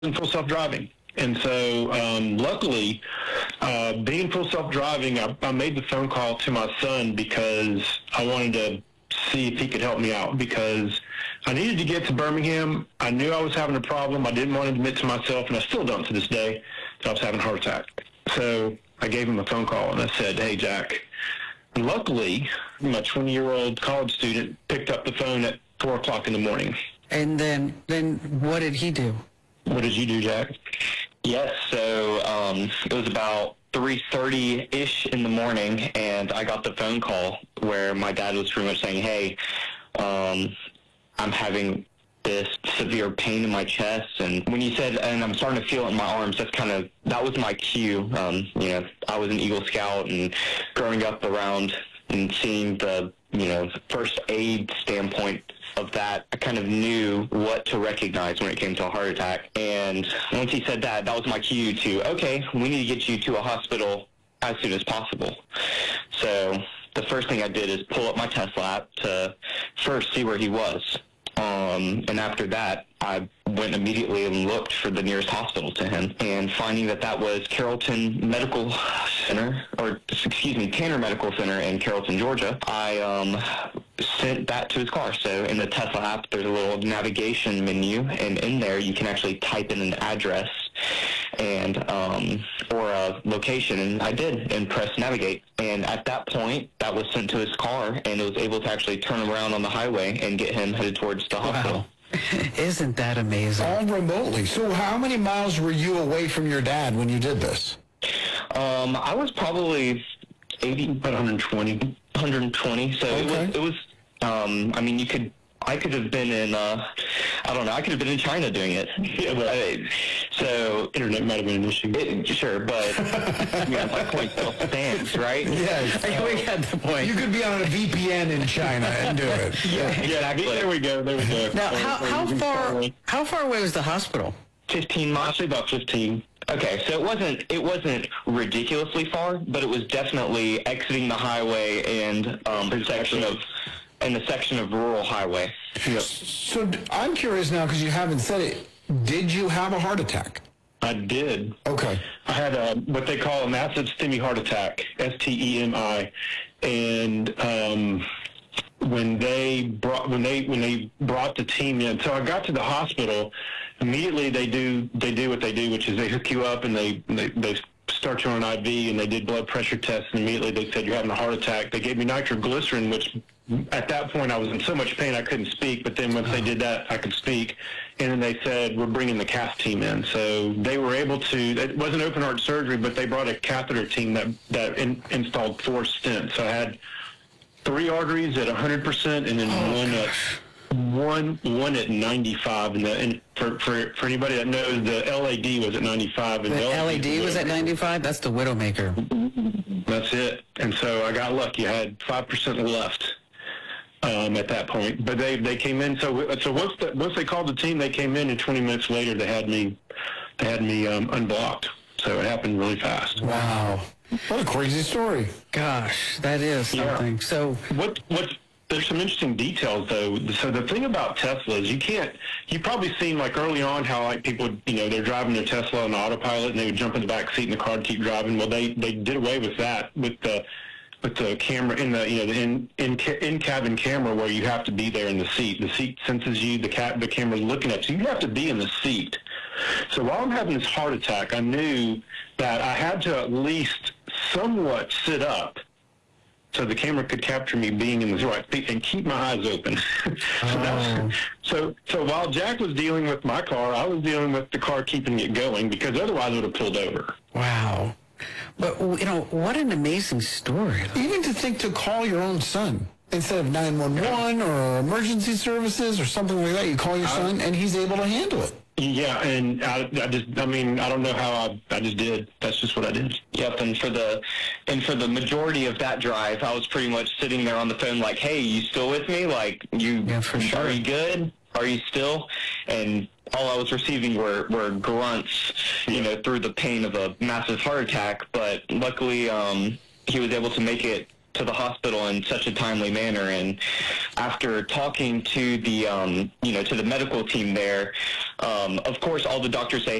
in full self-driving. And so, luckily, being full self-driving, I made the phone call to my son because I wanted to see if he could help me out, because I needed to get to Birmingham. I knew I was having a problem. I didn't want to admit to myself, and I still don't to this day, that I was having a heart attack. So I gave him a phone call, and I said, "Hey, Jack." And luckily, my 20-year-old college student picked up the phone at 4 o'clock in the morning. And then what did he do? What did you do, Jack? Yes, so it was about 3:30-ish in the morning, and I got the phone call where my dad was pretty much saying, "Hey, I'm having this severe pain in my chest." And when you said, "and I'm starting to feel it in my arms," that was my cue. I was an Eagle Scout, and growing up around and seeing the, first aid standpoint of that, I kind of knew what to recognize when it came to a heart attack. And once he said that was my cue to, okay, we need to get you to a hospital as soon as possible. So the first thing I did is pull up my Tesla app to first see where he was. And after that, I went immediately and looked for the nearest hospital to him, and finding that was Carrollton Medical Center, Tanner Medical Center in Carrollton, Georgia, I sent that to his car. So in the Tesla app, there's a little navigation menu, and in there you can actually type in an address and or a location, and I did, and press navigate. And at that point, that was sent to his car, and it was able to actually turn around on the highway and get him headed towards the hospital. Wow. Isn't that amazing? All remotely. So how many miles were you away from your dad when you did this? I was probably 120. 120. So okay. it was I could have been in, I could have been in China doing it. Yeah, but so internet might have been an issue. Sure, but my point still stands, right? Yes. We got the point. You could be on a VPN in China and do it. Yeah, exactly. There we go. Now, how far away was the hospital? 15 miles. I'd say about 15. Okay, so it wasn't ridiculously far, but it was definitely exiting the highway and the section of rural highway. Yep. So I'm curious now, because you haven't said it. Did you have a heart attack? I did. Okay. I had what they call a massive STEMI heart attack, STEMI, and when they brought the team in, so I got to the hospital. Immediately they do what they do, which is they hook you up and they start you on an IV, and they did blood pressure tests, and immediately they said, "You're having a heart attack." They gave me nitroglycerin, which at that point I was in so much pain I couldn't speak, but then once they did that, I could speak. And then they said, "We're bringing the cath team in." So they were able to, it wasn't open heart surgery, but they brought a catheter team that installed 4 stents. So I had 3 arteries at 100%, and then one at 95. And for anybody that knows, the LAD was at 95. And The LAD was at 95? That's the Widowmaker. That's it. And so I got lucky. I had 5% left at that point. But they came in. So once they called the team, they came in, and 20 minutes later they had me unblocked. So it happened really fast. Wow. What a crazy story. Gosh, that is something. Yeah. So there's some interesting details, though. So the thing about Tesla is you've probably seen, like, early on how, like, people would, they're driving their Tesla on autopilot and they would jump in the back seat in the car and keep driving. Well, they did away with that with the camera in the in-cabin camera, where you have to be there in the seat. The seat senses you, the camera's looking at you. You have to be in the seat. So while I'm having this heart attack, I knew that I had to at least somewhat sit up so the camera could capture me being in the right seat and keep my eyes open. So while Jack was dealing with my car, I was dealing with the car keeping it going, because otherwise it would have pulled over. Wow. But, what an amazing story. Even to think to call your own son instead of 911 or emergency services or something like that, you call your son and he's able to handle it. Yeah, and I don't know how I just did. That's just what I did. Yep, and for the majority of that drive, I was pretty much sitting there on the phone like, "Hey, you still with me? Like, for sure. Are you good? Are you still?" And all I was receiving were grunts, through the pain of a massive heart attack. But luckily, he was able to make it to the hospital in such a timely manner. And after talking to the, to the medical team there, of course, all the doctors say,